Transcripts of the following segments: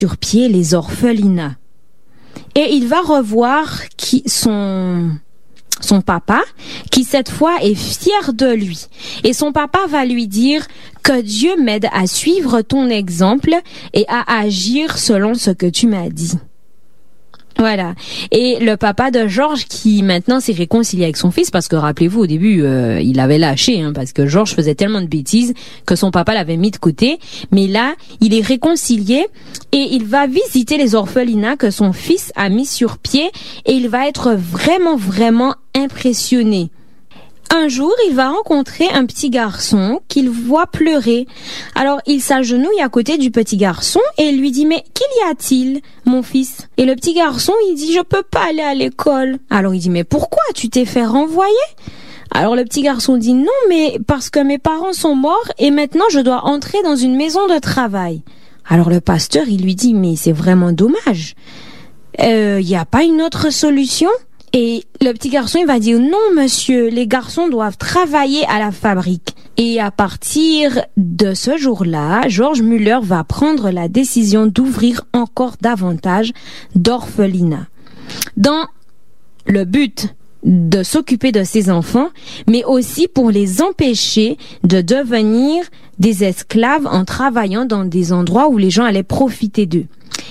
sur pied les orphelinats. Et il va revoir son papa, qui cette fois est fier de lui. Et son papa va lui dire que Dieu m'aide à suivre ton exemple et à agir selon ce que tu m'as dit. Voilà. Et le papa de Georges qui maintenant s'est réconcilié avec son fils parce que rappelez-vous au début il avait lâché parce que Georges faisait tellement de bêtises que son papa l'avait mis de côté, mais là il est réconcilié et il va visiter les orphelinats que son fils a mis sur pied et il va être vraiment impressionné. Un jour, il va rencontrer un petit garçon qu'il voit pleurer. Alors, il s'agenouille à côté du petit garçon et lui dit « Mais qu'il y a-t-il, mon fils ?» Et le petit garçon, il dit « Je peux pas aller à l'école. » Alors, il dit « Mais pourquoi? Tu t'es fait renvoyer ?» Alors, le petit garçon dit « Non, mais parce que mes parents sont morts et maintenant je dois entrer dans une maison de travail. » Alors, le pasteur, il lui dit « Mais c'est vraiment dommage. Y a pas une autre solution ?» Et le petit garçon, il va dire, non, monsieur, les garçons doivent travailler à la fabrique. Et à partir de ce jour-là, Georges Müller va prendre la décision d'ouvrir encore davantage d'orphelinats. Dans le but de s'occuper de ses enfants, mais aussi pour les empêcher de devenir des esclaves en travaillant dans des endroits où les gens allaient profiter d'eux.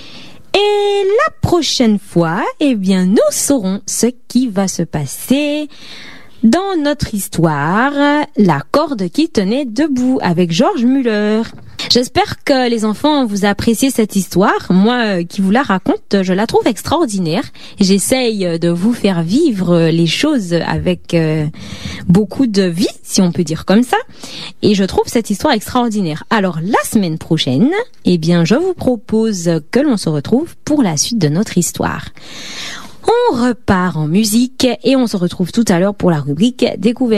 Et la prochaine fois, nous saurons ce qui va se passer dans notre histoire, la corde qui tenait debout avec Georges Müller. J'espère que les enfants vous appréciez cette histoire. Moi qui vous la raconte, je la trouve extraordinaire. J'essaye de vous faire vivre les choses avec beaucoup de vie, si on peut dire comme ça. Et je trouve cette histoire extraordinaire. Alors la semaine prochaine, je vous propose que l'on se retrouve pour la suite de notre histoire. On repart en musique et on se retrouve tout à l'heure pour la rubrique Découverte.